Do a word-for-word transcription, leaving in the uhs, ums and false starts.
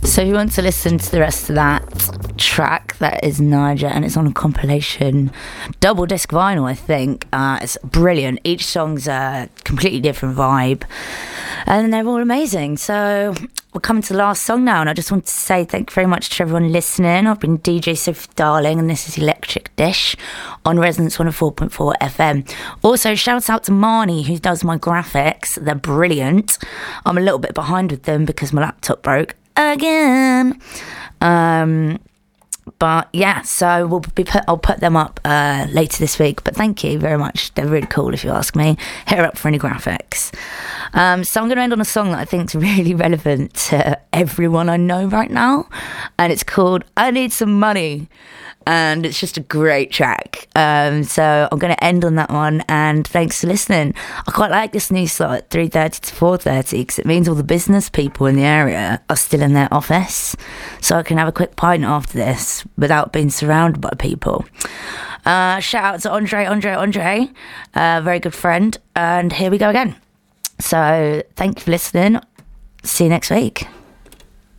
So if you want to listen to the rest of that track, that is Niger, and it's on a compilation double disc vinyl, I think. Uh, it's brilliant. Each song's a completely different vibe, and they're all amazing. So we're coming to the last song now, and I just want to say thank you very much to everyone listening. I've been D J Sophie Darling, and this is Electric Dish on Resonance one oh four point four F M. Also, shout out to Marnie, who does my graphics. They're brilliant. I'm a little bit behind with them because my laptop broke again. Um, but yeah, so we'll be put, I'll put them up uh, later this week. But thank you very much. They're really cool, if you ask me. Hit her up for any graphics. Um, so I'm going to end on a song that I think is really relevant to everyone I know right now, and it's called "I Need Some Money." And it's just a great track. Um, so I'm going to end on that one. And thanks for listening. I quite like this new slot, three thirty to four thirty, because it means all the business people in the area are still in their office. So I can have a quick pint after this without being surrounded by people. Uh, shout out to Andre, Andre, Andre. A very good friend. And here we go again. So thank you for listening. See you next week.